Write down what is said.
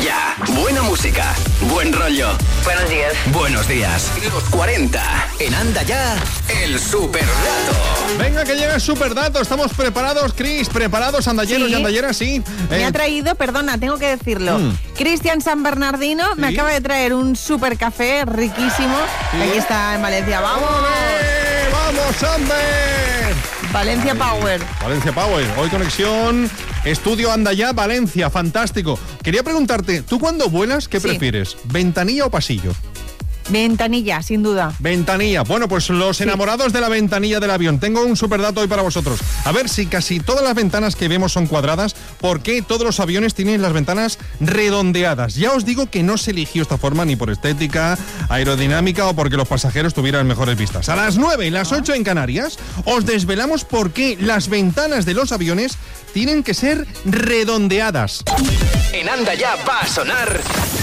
Ya, buena música, buen rollo. Buenos días. Buenos días. Los 40. En Anda Ya, el Superdato. Venga, que llega el Superdato. Estamos preparados, Chris. ¿Preparados, andalleros y andalleras? Sí. Me ha traído, perdona, tengo que decirlo. Cristian San Bernardino me acaba de traer un super café riquísimo. Aquí está en Valencia. ¡Vamos! ¡Ole! ¡Vamos, Ander! Valencia Power. Valencia Power. Hoy conexión Estudio Anda Ya, Valencia. Fantástico. Quería preguntarte, ¿tú cuando vuelas qué prefieres? ¿Ventanilla o pasillo? Ventanilla, sin duda. Ventanilla. Bueno, pues los enamorados de la ventanilla del avión. Tengo un superdato hoy para vosotros. A ver, si casi todas las ventanas que vemos son cuadradas, ¿por qué todos los aviones tienen las ventanas redondeadas? Ya os digo que no se eligió esta forma ni por estética, aerodinámica o porque los pasajeros tuvieran mejores vistas. A las 9 y las 8 en Canarias os desvelamos por qué las ventanas de los aviones tienen que ser redondeadas. En Anda Ya va a sonar